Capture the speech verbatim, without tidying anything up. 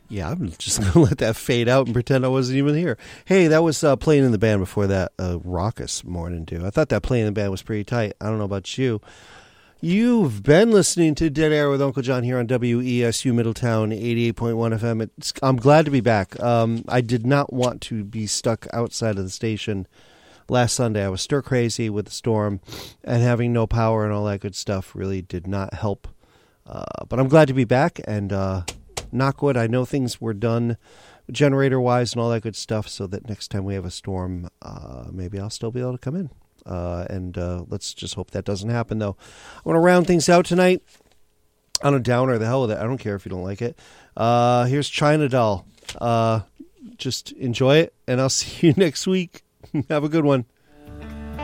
Yeah, I'm just going to let that fade out and pretend I wasn't even here. Hey, that was uh, Playing in the Band before that uh, raucous morning, too. I thought that Playing in the Band was pretty tight. I don't know about you. You've been listening to Dead Air with Uncle John here on W E S U Middletown eighty-eight point one F M. It's, I'm glad to be back. Um, I did not want to be stuck outside of the station last Sunday. I was stir crazy with the storm, and having no power and all that good stuff really did not help. Uh, but I'm glad to be back, and uh, knock wood, I know things were done generator-wise and all that good stuff, so that next time we have a storm, uh, maybe I'll still be able to come in. Uh, and uh, let's just hope that doesn't happen, though. I want to round things out tonight on a downer. The hell with it. I don't care if you don't like it. Uh, here's China Doll. Uh, just enjoy it, and I'll see you next week. Have a good one.